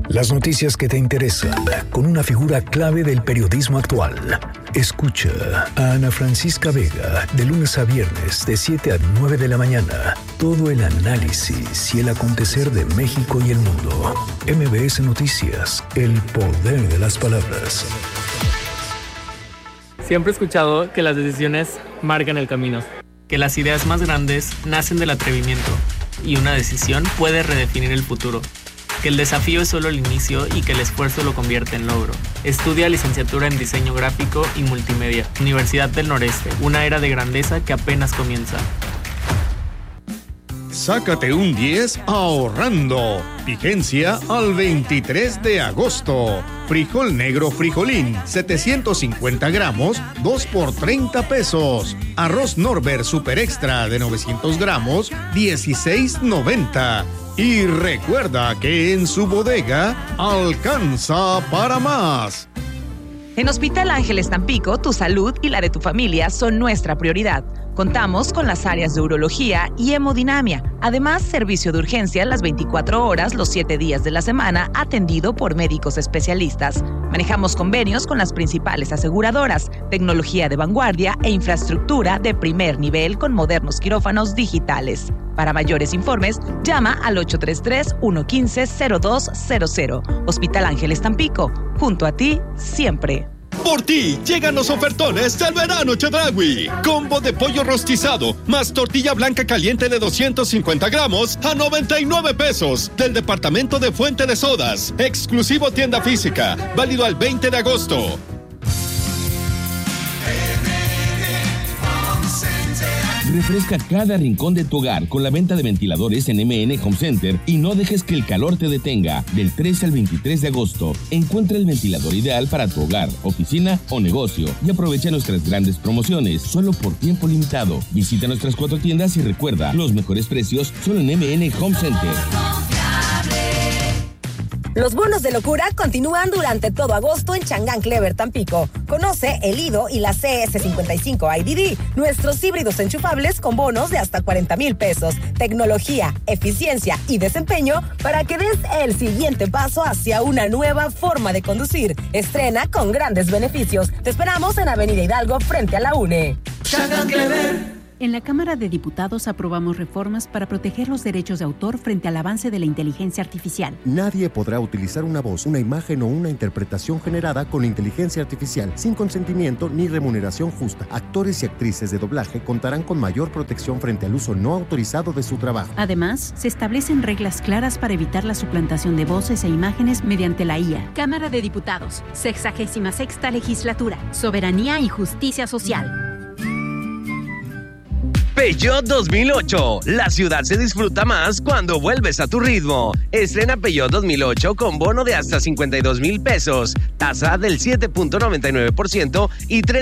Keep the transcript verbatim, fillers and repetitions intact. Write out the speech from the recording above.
Las noticias que te interesan, con una figura clave del periodismo actual. Escucha a Ana Francisca Vega, de lunes a viernes, de siete a nueve de la mañana. Todo el análisis y el acontecer de México y el mundo. M B S Noticias, el poder de las palabras. Siempre he escuchado que las decisiones marcan el camino, que las ideas más grandes nacen del atrevimiento y una decisión puede redefinir el futuro, que el desafío es solo el inicio y que el esfuerzo lo convierte en logro. Estudia licenciatura en diseño gráfico y multimedia, Universidad del Noreste, una era de grandeza que apenas comienza. Sácate un diez ahorrando. Vigencia al veintitrés de agosto. Frijol negro frijolín, setecientos cincuenta gramos, dos por treinta pesos. Arroz Norbert Super Extra de novecientos gramos, dieciséis noventa. Y recuerda que en su bodega alcanza para más. En Hospital Ángeles Tampico, tu salud y la de tu familia son nuestra prioridad. Contamos con las áreas de urología y hemodinamia. Además, servicio de urgencia las veinticuatro horas, los siete días de la semana, atendido por médicos especialistas. Manejamos convenios con las principales aseguradoras, tecnología de vanguardia e infraestructura de primer nivel con modernos quirófanos digitales. Para mayores informes, llama al ocho tres tres, uno uno cinco, cero dos cero cero. Hospital Ángeles Tampico, junto a ti siempre. Por ti, llegan los ofertones del verano Chedraui. Combo de pollo rostizado, más tortilla blanca caliente de doscientos cincuenta gramos a noventa y nueve pesos. Del departamento de Fuente de Sodas. Exclusivo tienda física. Válido al veinte de agosto. Refresca cada rincón de tu hogar con la venta de ventiladores en M N Home Center y no dejes que el calor te detenga. Del trece al veintitrés de agosto, encuentra el ventilador ideal para tu hogar, oficina o negocio y aprovecha nuestras grandes promociones solo por tiempo limitado. Visita nuestras cuatro tiendas y recuerda, los mejores precios solo en M N Home Center. Los bonos de locura continúan durante todo agosto en Chang'an Clever Tampico. Conoce el I D O y la C S cincuenta y cinco I D D, nuestros híbridos enchufables con bonos de hasta cuarenta mil pesos. Tecnología, eficiencia y desempeño para que des el siguiente paso hacia una nueva forma de conducir. Estrena con grandes beneficios. Te esperamos en Avenida Hidalgo frente a la UNE. Chang'an Clever. En la Cámara de Diputados aprobamos reformas para proteger los derechos de autor frente al avance de la inteligencia artificial. Nadie podrá utilizar una voz, una imagen o una interpretación generada con inteligencia artificial sin consentimiento ni remuneración justa. Actores y actrices de doblaje contarán con mayor protección frente al uso no autorizado de su trabajo. Además, se establecen reglas claras para evitar la suplantación de voces e imágenes mediante la I A. Cámara de Diputados, sexagésima sexta legislatura, soberanía y justicia social. Peugeot dos mil ocho. La ciudad se disfruta más cuando vuelves a tu ritmo. Estrena Peugeot dos mil ocho con bono de hasta cincuenta y dos mil pesos, tasa del siete punto noventa y nueve por ciento y tres